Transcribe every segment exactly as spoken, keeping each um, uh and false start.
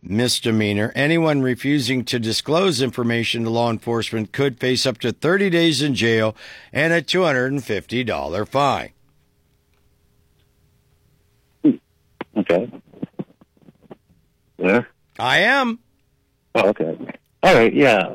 misdemeanor. Anyone refusing to disclose information to law enforcement could face up to thirty days in jail and a two hundred fifty dollars fine. Okay. There? I am. Oh, okay. All right, yeah.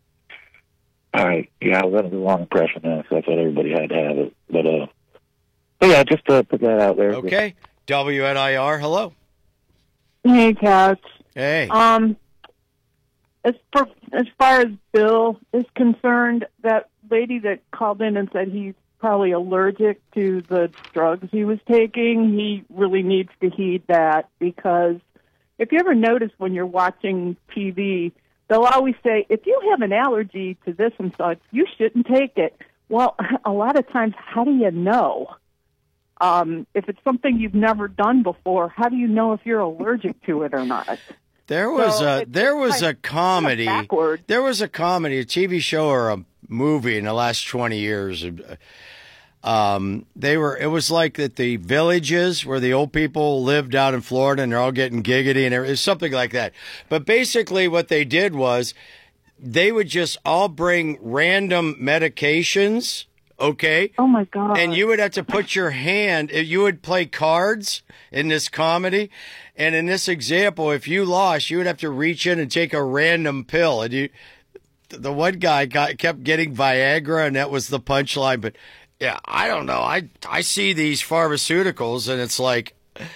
All right, yeah, I was under the wrong impression then, so I thought everybody had to have it. But, uh, but yeah, just to put that out there. Okay. W N I R, hello. Hey, Couch. Hey. Um, as for, as far as Bill is concerned, that lady that called in and said he's probably allergic to the drugs he was taking, he really needs to heed that, because if you ever notice when you're watching T V, they'll always say, if you have an allergy to this and such, you shouldn't take it. Well, a lot of times, how do you know? Um, if it's something you've never done before, how do you know if you're allergic to it or not? There was So a it's there was kind a comedy. kind of backward. There was a comedy, a T V show or a movie in the last twenty years. Um, they were. It was like that the villages where the old people lived out in Florida, and they're all getting giggity, and it was something like that. But basically, what they did was they would just all bring random medications. Okay. Oh my God. And you would have to put your hand, you would play cards in this comedy. And in this example, if you lost, you would have to reach in and take a random pill. And you, the one guy got, kept getting Viagra, and that was the punchline. But yeah, I don't know. I, I see these pharmaceuticals, and it's like,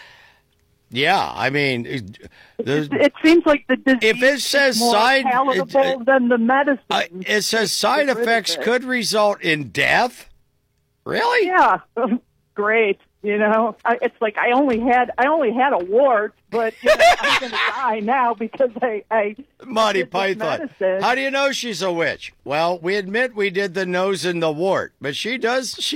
yeah, I mean, it, it seems like the disease if it says is more side, palatable it, than the medicine. Uh, it says side effects could result in death. Really? Yeah, great. You know, I, it's like I only had I only had a wart, but you know, I'm going to die now because I. I Monty did this Python. medicine. How do you know she's a witch? Well, we admit we did the nose and the wart, but she does. She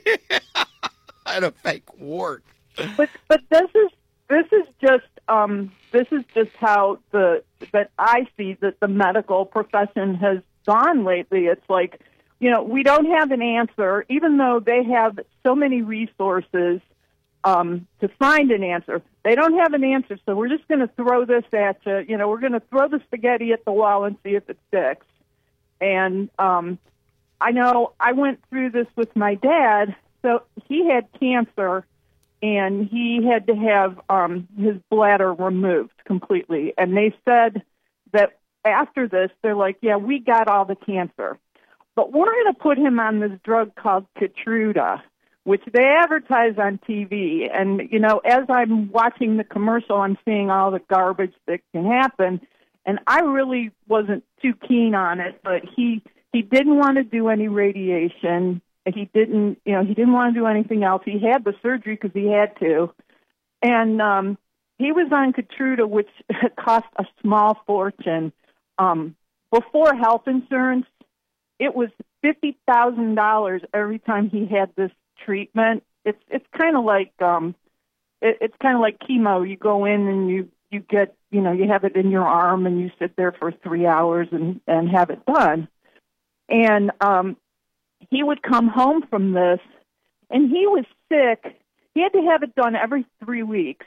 had a fake wart. But but this is this is just um this is just how the that I see that the medical profession has gone lately. It's like, you know, we don't have an answer, even though they have so many resources um, to find an answer. They don't have an answer, so we're just going to throw this at you. You know, we're going to throw the spaghetti at the wall and see if it sticks. And um, I know I went through this with my dad. So he had cancer, and he had to have um, his bladder removed completely. And they said that after this, they're like, yeah, we got all the cancer. But we're going to put him on this drug called Keytruda, which they advertise on T V. And, you know, as I'm watching the commercial, I'm seeing all the garbage that can happen. And I really wasn't too keen on it, but he he didn't want to do any radiation. He didn't, you know, he didn't want to do anything else. He had the surgery because he had to. And um, he was on Keytruda, which cost a small fortune. Um, before health insurance, it was fifty thousand dollars every time he had this treatment. It's it's kind of like um, it, it's kind of like chemo. You go in and you, you get, you know, you have it in your arm and you sit there for three hours and, and have it done. And um, he would come home from this, and he was sick. He had to have it done every three weeks.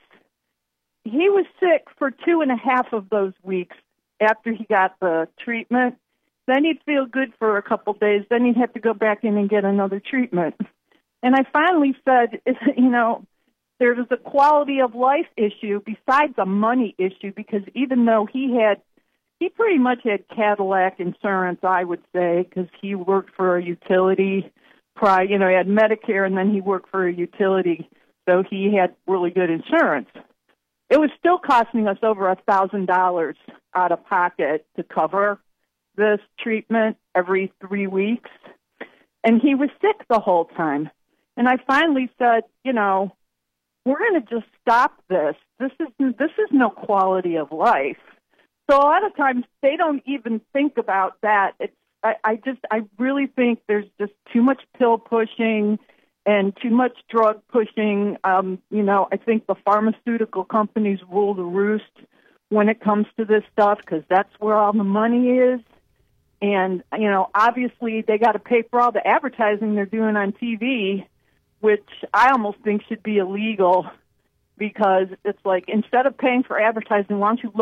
He was sick for two and a half of those weeks after he got the treatment. Then he'd feel good for a couple days. Then he'd have to go back in and get another treatment. And I finally said, you know, there's a quality of life issue besides a money issue, because even though he had, he pretty much had Cadillac insurance, I would say, because he worked for a utility. Prior, you know, he had Medicare, and then he worked for a utility, so he had really good insurance. It was still costing us over a thousand dollars out of pocket to cover this treatment every three weeks, and he was sick the whole time. And I finally said, you know, we're going to just stop this. This is this is no quality of life. So a lot of times they don't even think about that. It's I, I just I really think there's just too much pill pushing and too much drug pushing. Um, you know, I think the pharmaceutical companies rule the roost when it comes to this stuff, because that's where all the money is. And, you know, obviously they got to pay for all the advertising they're doing on T V, which I almost think should be illegal, because it's like, instead of paying for advertising, why don't you